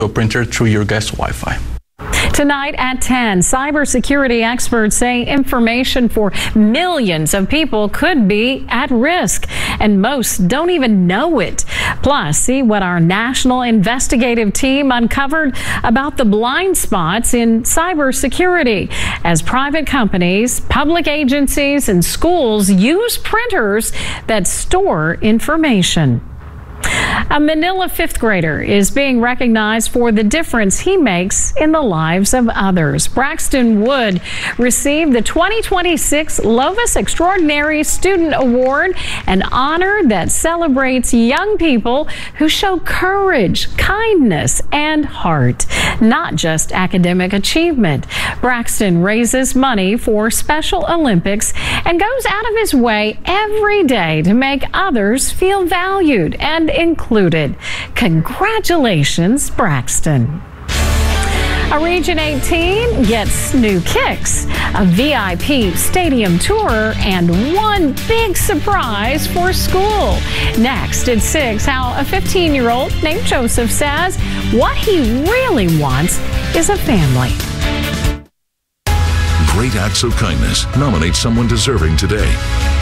a printer through your guest Wi-Fi. Tonight at 10, cybersecurity experts say information for millions of people could be at risk, and most don't even know it. Plus, see what our national investigative team uncovered about the blind spots in cybersecurity as private companies, public agencies, and schools use printers that store information. A Manila fifth grader is being recognized for the difference he makes in the lives of others. Braxton Wood received the 2026 Lovis Extraordinary Student Award, an honor that celebrates young people who show courage, kindness, and heart, not just academic achievement. Braxton raises money for Special Olympics and goes out of his way every day to make others feel valued and included. Congratulations, Braxton. A Region 18 gets new kicks, a VIP stadium tour, and one big surprise for school. Next at 6, how a 15-year-old named Joseph says what he really wants is a family. Great acts of kindness. Nominate someone deserving today.